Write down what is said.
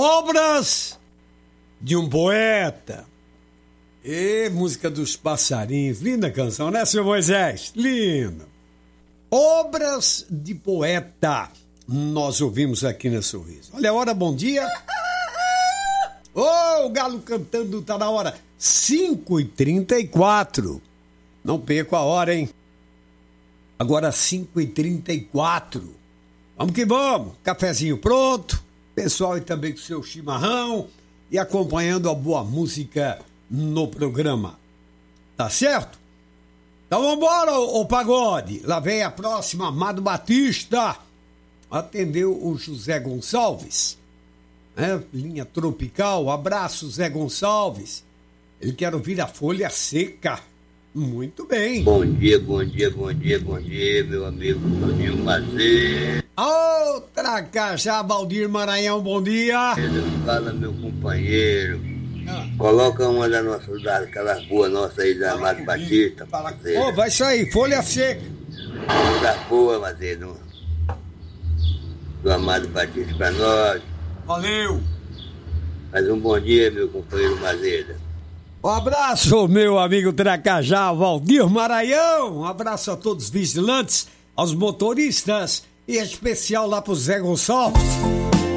Obras de um Poeta. E música dos passarinhos. Linda canção, né, senhor Moisés? Linda. Obras de Poeta. Nós ouvimos aqui na Sorriso. Olha a hora, bom dia. Ô, o galo cantando, tá na hora. 5h34. Não perco a hora, hein? Agora 5h34. Vamos que vamos. Cafezinho pronto. Pessoal, e também com seu chimarrão. E acompanhando a boa música no programa. Tá certo? Então vambora, ô pagode. Lá vem a próxima, Amado Batista. Atendeu o José Gonçalves. Linha Tropical. Abraço, Zé Gonçalves. Ele quer ouvir a Folha Seca. Muito bem. Bom dia, meu amigo Toninho Mazedo. Ô, Tracajá, Valdir Maranhão, bom dia. Fala, meu companheiro. Coloca uma daquelas boas nossas aí da Amado Batista. Ô, vai sair, Folha Seca. Da boa, Mazedo. Do Amado Batista pra nós. Valeu. Mais um bom dia, meu companheiro Mazedo. Um abraço, meu amigo Tracajá, Valdir Maranhão. Um abraço a todos os vigilantes, aos motoristas e em especial lá pro Zé Gonçalves.